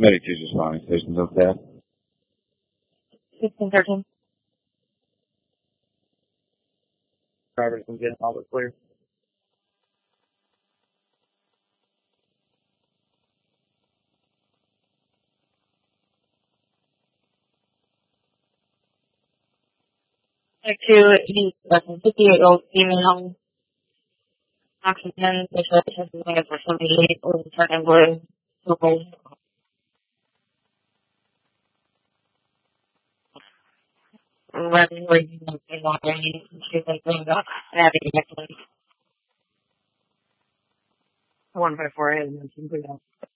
Medic 2's responding. Station's okay. 1613. Drivers can get all the clear. Medic 2, he's a 58-year-old female. Oxygen, which is something for 78, old second blue, local. Regularly, she's like, going up, having excellent. 154A, and then